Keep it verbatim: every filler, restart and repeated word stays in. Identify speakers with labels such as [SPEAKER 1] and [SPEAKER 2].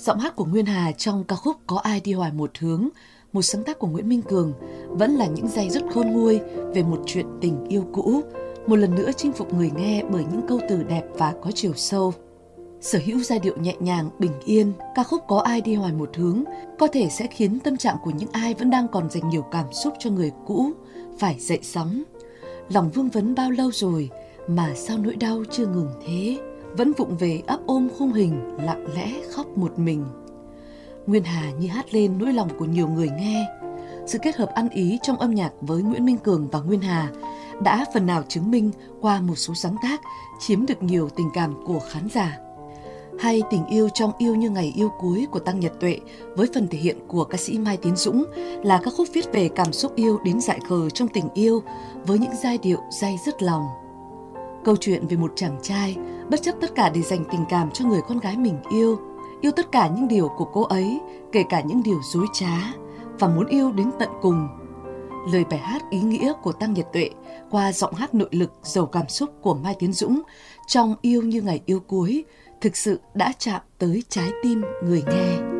[SPEAKER 1] Giọng hát của Nguyên Hà trong ca khúc Có Ai Đi Hoài Một Hướng, một sáng tác của Nguyễn Minh Cường, vẫn là những giây rất khôn nguôi về một chuyện tình yêu cũ, một lần nữa chinh phục người nghe bởi những câu từ đẹp và có chiều sâu. Sở hữu giai điệu nhẹ nhàng, bình yên, ca khúc Có Ai Đi Hoài Một Hướng có thể sẽ khiến tâm trạng của những ai vẫn đang còn dành nhiều cảm xúc cho người cũ phải dậy sóng. Lòng vương vấn bao lâu rồi mà sao nỗi đau chưa ngừng thế, vẫn vụng về ấp ôm khung hình, lặng lẽ khóc một mình. Nguyên Hà như hát lên nỗi lòng của nhiều người nghe. Sự kết hợp ăn ý trong âm nhạc với Nguyễn Minh Cường và Nguyên Hà đã phần nào chứng minh qua một số sáng tác chiếm được nhiều tình cảm của khán giả. Hay Tình Yêu Trong Yêu Như Ngày Yêu Cuối của Tăng Nhật Tuệ với phần thể hiện của ca sĩ Mai Tiến Dũng là các khúc viết về cảm xúc yêu đến dại khờ trong tình yêu với những giai điệu day dứt lòng. Câu chuyện về một chàng trai bất chấp tất cả để dành tình cảm cho người con gái mình yêu, yêu tất cả những điều của cô ấy, kể cả những điều dối trá, và muốn yêu đến tận cùng. Lời bài hát ý nghĩa của Tăng Nhật Tuệ qua giọng hát nội lực giàu cảm xúc của Mai Tiến Dũng trong Yêu Như Ngày Yêu Cuối thực sự đã chạm tới trái tim người nghe.